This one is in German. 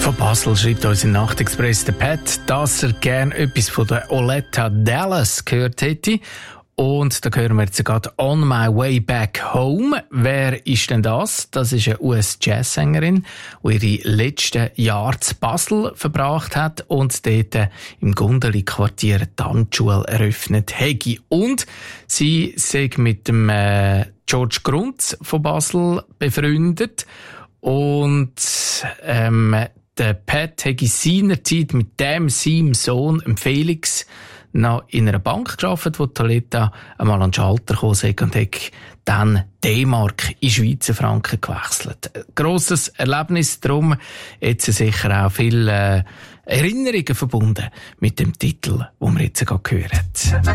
Von Basel schreibt uns im Nachtexpress der Pat, dass er gerne etwas von der Oleta Dallas gehört hätte. Und da hören wir jetzt gerade «On My Way Back Home». Wer ist denn das? Das ist eine US-Jazzsängerin, die ihre letzten Jahre zu Basel verbracht hat und dort im Gundeli-Quartier die Tanzschule eröffnet hat. Und sie sei mit dem George Grunz von Basel befreundet. Und der Pat hat in seiner Zeit mit seinem Sohn, dem Felix, noch in einer Bank gearbeitet, wo Oleta einmal an den Schalter gekommen ist und hat dann D-Mark in Schweizer Franken gewechselt. Ein grosses Erlebnis, darum jetzt sicher auch viele Erinnerungen verbunden mit dem Titel, den wir jetzt gerade hören.